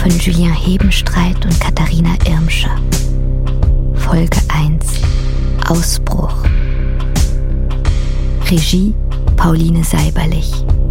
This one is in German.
von Julien Hebenstreit und Katharina Irmscher. Folge 1: Ausbruch. Regie Pauline Seiberlich.